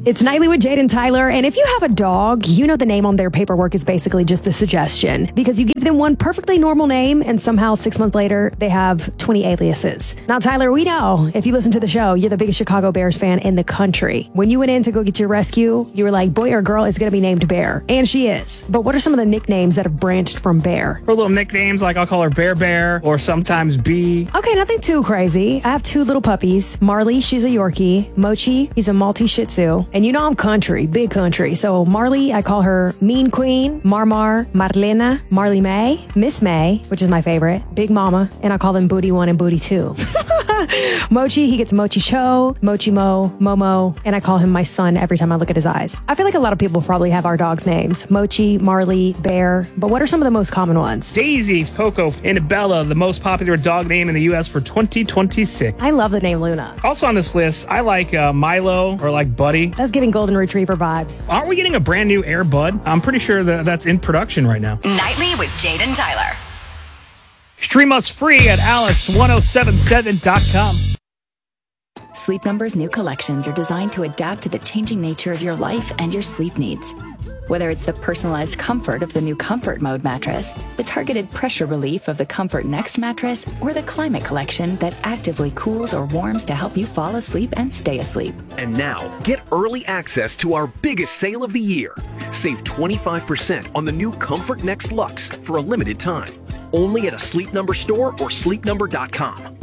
It's Nightly with Jade and Tyler, and if you have a dog, you know the name on their paperwork is basically just a suggestion because you give them one perfectly normal name and somehow 6 months later they have 20 aliases. Now, Tyler, we know if you listen to the show, you're the biggest Chicago Bears fan in the country. When you went in to go get your rescue, you were like, boy or girl is going to be named Bear, and she is. But what are some of the nicknames that have branched from Bear? Her little nicknames, like I'll call her Bear Bear or sometimes Bee. Okay, nothing too crazy. I have 2 little puppies. Marley, she's a Yorkie. Mochi, he's a Maltese Shih Tzu. And you know I'm country, big country. So Marley, I call her Mean Queen, Marmar, Marlena, Marley May, Miss May, which is my favorite, Big Mama, and I call them Booty 1 and Booty 2. Mochi, he gets Mochi Cho, Mochi Mo, Momo, and I call him my son every time I look at his eyes. I feel like a lot of people probably have our dogs' names. Mochi, Marley, Bear, but what are some of the most common ones? Daisy, Coco, and Bella, the most popular dog name in the U.S. for 2026. I love the name Luna. Also on this list, I like Milo or like Buddy. That's giving Golden Retriever vibes. Aren't we getting a brand new Air Bud? I'm pretty sure that's in production right now. Nightly with Jade and Tyler. Stream us free at alice1077.com. Sleep Number's new collections are designed to adapt to the changing nature of your life and your sleep needs. Whether it's the personalized comfort of the new Comfort Mode mattress, the targeted pressure relief of the Comfort Next mattress, or the Climate Collection that actively cools or warms to help you fall asleep and stay asleep. And now, get early access to our biggest sale of the year. Save 25% on the new Comfort Next Luxe for a limited time. Only at a Sleep Number store or sleepnumber.com.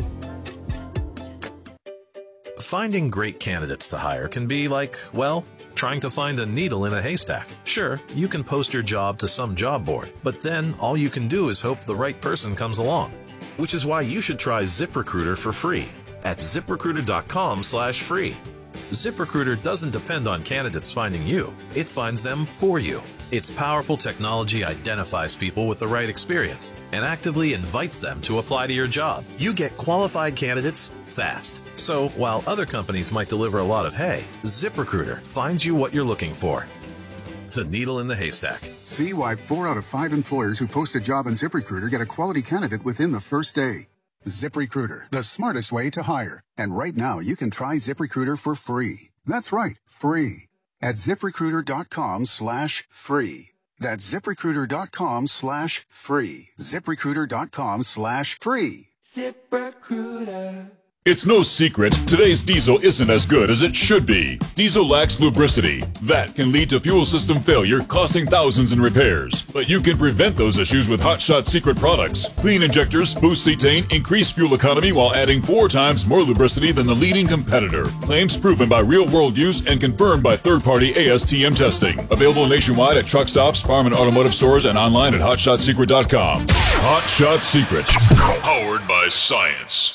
Finding great candidates to hire can be like, well, trying to find a needle in a haystack. Sure, you can post your job to some job board, but then all you can do is hope the right person comes along. Which is why you should try ZipRecruiter for free at ZipRecruiter.com/free. ZipRecruiter doesn't depend on candidates finding you. It finds them for you. Its powerful technology identifies people with the right experience and actively invites them to apply to your job. You get qualified candidates fast. So while other companies might deliver a lot of hay, ZipRecruiter finds you what you're looking for. The needle in the haystack. See why 4 out of 5 employers who post a job on ZipRecruiter get a quality candidate within the first day. ZipRecruiter, the smartest way to hire. And right now, you can try ZipRecruiter for free. That's right, free. At ZipRecruiter.com/free. That's ZipRecruiter.com/free. ZipRecruiter.com/free. ZipRecruiter. It's no secret, today's diesel isn't as good as it should be. Diesel lacks lubricity. That can lead to fuel system failure, costing thousands in repairs. But you can prevent those issues with Hot Shot Secret products. Clean injectors, boost cetane, increase fuel economy while adding 4 times more lubricity than the leading competitor. Claims proven by real-world use and confirmed by third-party ASTM testing. Available nationwide at truck stops, farm and automotive stores, and online at HotShotSecret.com. Hot Shot Secret. Powered by science.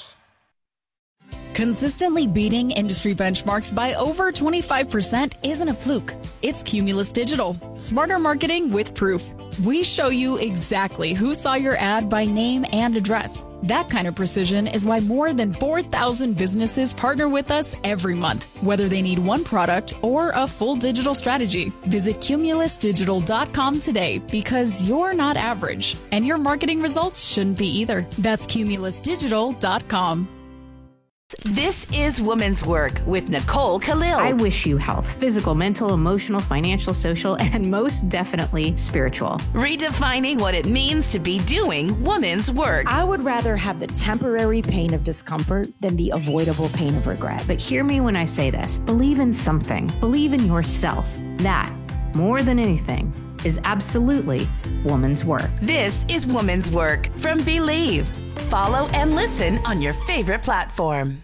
Consistently beating industry benchmarks by over 25% isn't a fluke. It's Cumulus Digital. Smarter marketing with proof. We show you exactly who saw your ad by name and address. That kind of precision is why more than 4,000 businesses partner with us every month, whether they need one product or a full digital strategy. Visit cumulusdigital.com today because you're not average, and your marketing results shouldn't be either. That's cumulusdigital.com. This is Women's Work with Nicole Khalil. I wish you health, physical, mental, emotional, financial, social, and most definitely spiritual. Redefining what it means to be doing women's work. I would rather have the temporary pain of discomfort than the avoidable pain of regret. But hear me when I say this. Believe in something. Believe in yourself. That, more than anything, is absolutely woman's work. This is Woman's Work from Believe. Follow and listen on your favorite platform.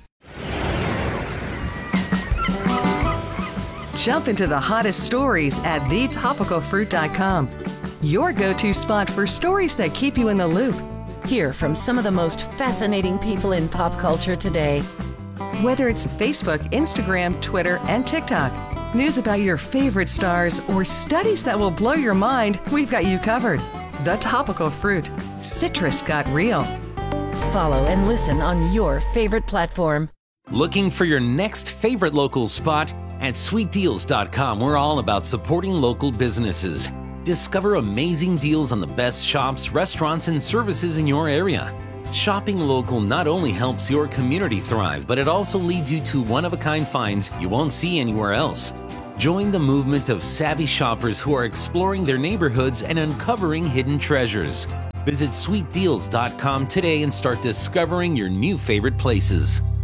Jump into the hottest stories at thetopicalfruit.com. Your go-to spot for stories that keep you in the loop. Hear from some of the most fascinating people in pop culture today. Whether it's Facebook, Instagram, Twitter, and TikTok, news about your favorite stars, or studies that will blow your mind, we've got you covered. The Topical Fruit. Citrus got real. Follow and listen on your favorite platform. Looking for your next favorite local spot? At sweetdeals.com, we're all about supporting local businesses. Discover amazing deals on the best shops, restaurants, and services in your area. Shopping local not only helps your community thrive, but it also leads you to one-of-a-kind finds you won't see anywhere else. Join the movement of savvy shoppers who are exploring their neighborhoods and uncovering hidden treasures. Visit sweetdeals.com today and start discovering your new favorite places.